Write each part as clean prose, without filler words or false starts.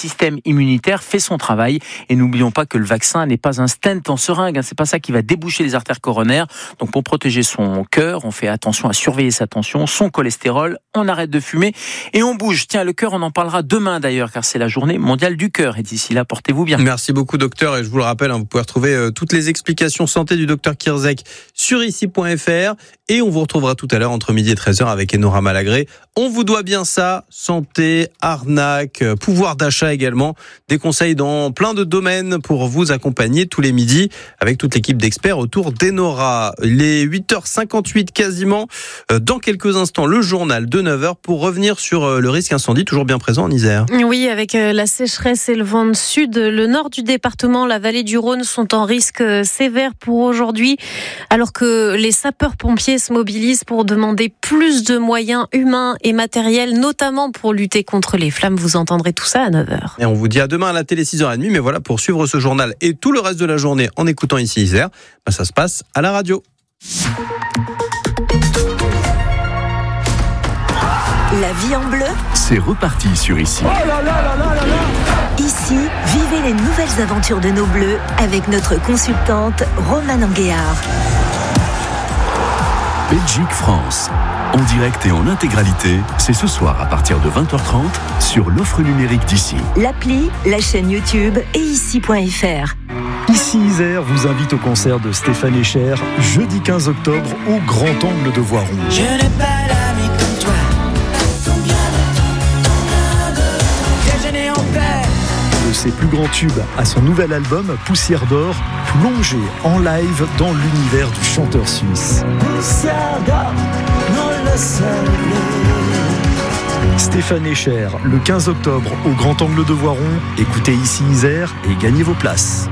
système immunitaire fait son travail. Et n'oublions pas que le vaccin n'est pas un stent en seringue. C'est pas ça qui va déboucher les artères coronaires. Donc pour protéger son cœur, on fait attention à surveiller sa tension, son cholestérol, on arrête de fumer et on bouge. Tiens, le cœur, on en parlera demain d'ailleurs, car c'est la journée mondiale du cœur. Et d'ici là, portez-vous bien. Merci beaucoup, docteur. Et je vous le rappelle, vous pouvez retrouver toutes les explications santé du docteur Kierzek sur ici.fr. Et on vous retrouvera tout à l'heure entre midi et 13h avec Enora Malagré. On vous doit bien ça. Santé, arnaque, pouvoir d'achat également. Des conseils dans plein de domaines pour vous accompagner tous les midis avec toute l'équipe d'experts autour d'Enora. Il est 8h58 quasiment. Dans quelques instants, le journal de 9h pour revenir sur le risque incendie, toujours bien présent en Isère. Oui, avec la sécheresse et le vent de sud, le nord du département, la vallée du Rhône sont en risque sévère pour aujourd'hui, alors que les sapeurs-pompiers se mobilisent pour demander plus de moyens humains et matériels, notamment pour lutter contre les flammes. Vous entendrez tout ça à 9h. Et on vous dit à demain à la télé 6h30, mais voilà, pour suivre ce journal et tout le reste de la journée en écoutant ici Isère, ça se passe à la radio. La vie en bleu, c'est reparti sur Ici. Ici, vivez les nouvelles aventures de nos bleus avec notre consultante Romane Anguéard. Belgique-France, en direct et en intégralité, c'est ce soir à partir de 20h30 sur l'offre numérique d'Ici. L'appli, la chaîne YouTube et ici.fr. Ici Isère vous invite au concert de Stéphane Echer jeudi 15 octobre au Grand Angle de Voiron. Je n'ai pas l'ami comme toi. Déjeuner en paix. De ses plus grands tubes à son nouvel album Poussière d'or, plongé en live dans l'univers du chanteur suisse. Poussière d'or, non le seul. Stéphane Echer, le 15 octobre au Grand Angle de Voiron. Écoutez Ici Isère et gagnez vos places.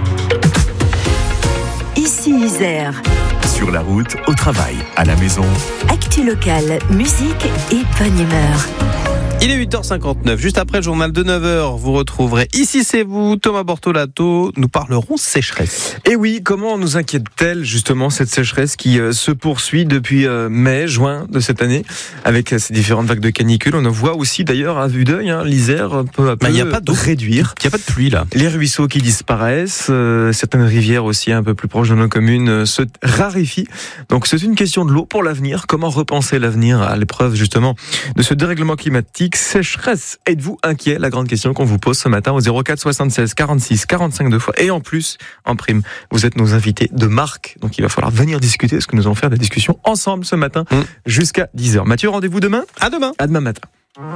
Ici Isère. Sur la route, au travail, à la maison. Actu locale, musique et bonne humeur. Il est 8h59, juste après le journal de 9h, vous retrouverez Ici c'est vous, Thomas Bortolato, nous parlerons sécheresse. Et oui, comment nous inquiète-t-elle justement cette sécheresse qui se poursuit depuis mai, juin de cette année, avec ces différentes vagues de canicule. On en voit aussi d'ailleurs à vue d'œil, l'Isère peu à peu réduire. Il n'y a pas de pluie là. Les ruisseaux qui disparaissent, certaines rivières aussi un peu plus proches de nos communes se raréfient. Donc c'est une question de l'eau pour l'avenir. Comment repenser l'avenir à l'épreuve justement de ce dérèglement climatique? Sécheresse, êtes-vous inquiet? La grande question qu'on vous pose ce matin au 04 76 46 45 2 fois. Et en plus, en prime, vous êtes nos invités de marque. Donc il va falloir venir discuter, parce que nous allons faire des discussions ensemble ce matin jusqu'à 10h. Mathieu, rendez-vous demain? À demain. À demain matin.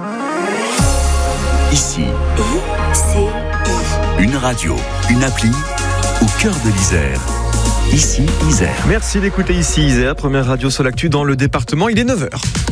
Ici. I-C-I. Une radio, une appli au cœur de l'Isère. Ici Isère. Merci d'écouter Ici Isère, première radio sur l'actu dans le département. Il est 9h.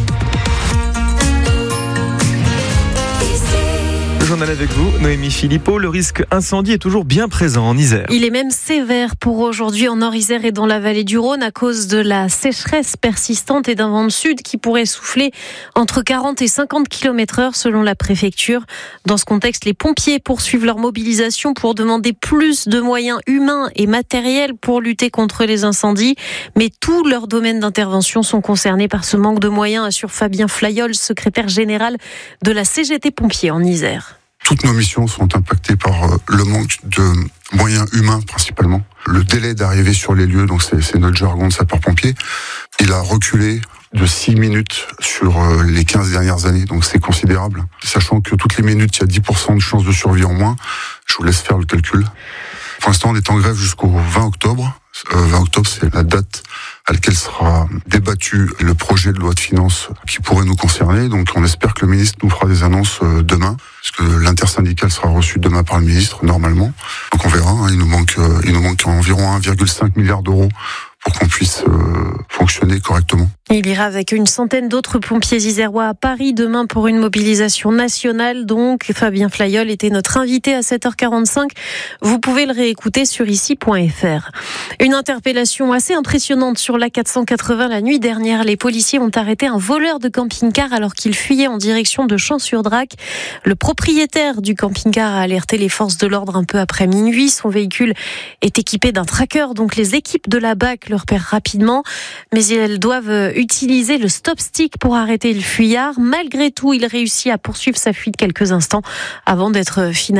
Journal avec vous, Noémie Philippot. Le risque incendie est toujours bien présent en Isère. Il est même sévère pour aujourd'hui en Nord-Isère et dans la vallée du Rhône à cause de la sécheresse persistante et d'un vent de sud qui pourrait souffler entre 40 et 50 km/h selon la préfecture. Dans ce contexte, les pompiers poursuivent leur mobilisation pour demander plus de moyens humains et matériels pour lutter contre les incendies. Mais tous leurs domaines d'intervention sont concernés par ce manque de moyens, assure Fabien Flayol, secrétaire général de la CGT Pompiers en Isère. Toutes nos missions sont impactées par le manque de moyens humains principalement. Le délai d'arrivée sur les lieux, donc c'est notre jargon de sapeur-pompier, il a reculé de 6 minutes sur les 15 dernières années, donc c'est considérable. Sachant que toutes les minutes, il y a 10% de chances de survie en moins, je vous laisse faire le calcul. Pour l'instant, on est en grève jusqu'au 20 octobre. 20 octobre, c'est la date à laquelle sera débattu le projet de loi de finances qui pourrait nous concerner. Donc on espère que le ministre nous fera des annonces demain, parce que l'intersyndicale sera reçue demain par le ministre, normalement. Donc on verra, il nous manque environ 1,5 milliard d'euros pour qu'on puisse fonctionner correctement. Il ira avec une centaine d'autres pompiers isérois à Paris demain pour une mobilisation nationale. Donc, Fabien Flayol était notre invité à 7h45. Vous pouvez le réécouter sur ici.fr. Une interpellation assez impressionnante sur l'A480 la nuit dernière. Les policiers ont arrêté un voleur de camping-car alors qu'il fuyait en direction de Champs-sur-Drac. Le propriétaire du camping-car a alerté les forces de l'ordre un peu après minuit. Son véhicule est équipé d'un tracker, donc les équipes de la BAC le repèrent rapidement. Mais elles doivent utiliser le stop stick pour arrêter le fuyard. Malgré tout, il réussit à poursuivre sa fuite quelques instants avant d'être finalement